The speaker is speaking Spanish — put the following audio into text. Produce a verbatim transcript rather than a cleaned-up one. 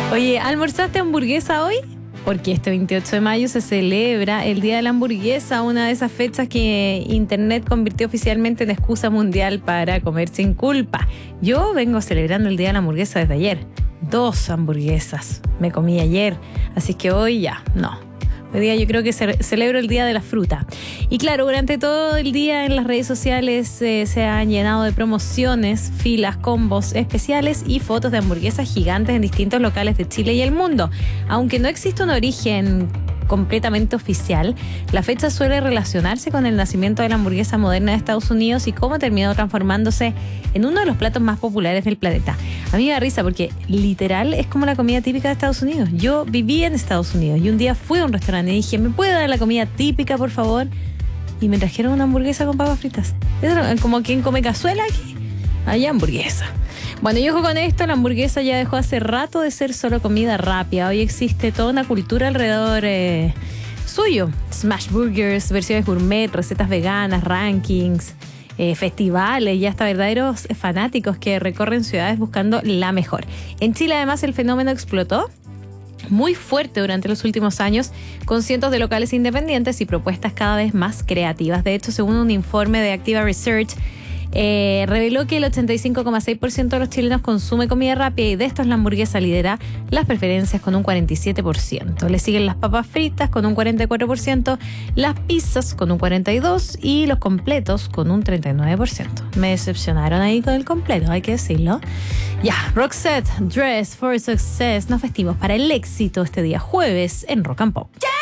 Oye, ¿almorzaste hamburguesa hoy? Porque este veintiocho de mayo se celebra el Día de la Hamburguesa, una de esas fechas que Internet convirtió oficialmente en excusa mundial para comer sin culpa. Yo vengo celebrando el Día de la Hamburguesa desde ayer. Dos hamburguesas me comí ayer, así que hoy ya, no. Hoy día yo creo que ce- celebro el Día de la Fruta. Y claro, durante todo el día en las redes sociales eh, se han llenado de promociones, filas, combos especiales y fotos de hamburguesas gigantes en distintos locales de Chile y el mundo. Aunque no existe un origen completamente oficial, la fecha suele relacionarse con el nacimiento de la hamburguesa moderna de Estados Unidos y cómo terminó transformándose en uno de los platos más populares del planeta. A mí me da risa porque literal es como la comida típica de Estados Unidos. Yo viví en Estados Unidos y un día fui a un restaurante y dije, ¿me puede dar la comida típica, por favor? Y me trajeron una hamburguesa con papas fritas. Eso, como quien come cazuela aquí, allá hamburguesa. Bueno, y ojo con esto, la hamburguesa ya dejó hace rato de ser solo comida rápida. Hoy existe toda una cultura alrededor eh, suyo. Smash burgers, versiones gourmet, recetas veganas, rankings, eh, festivales y hasta verdaderos fanáticos que recorren ciudades buscando la mejor. En Chile, además, el fenómeno explotó muy fuerte durante los últimos años, con cientos de locales independientes y propuestas cada vez más creativas. De hecho, según un informe de Activa Research, Eh, reveló que el ochenta y cinco coma seis por ciento de los chilenos consume comida rápida y de estos la hamburguesa lidera las preferencias con un cuarenta y siete por ciento. Le siguen las papas fritas con un cuarenta y cuatro por ciento, las pizzas con un cuarenta y dos por ciento y los completos con un treinta y nueve por ciento. Me decepcionaron ahí con el completo, hay que decirlo. Ya, Roxette, Dress for Success. Nos vestimos para el éxito este día jueves en Rock and Pop. Yeah.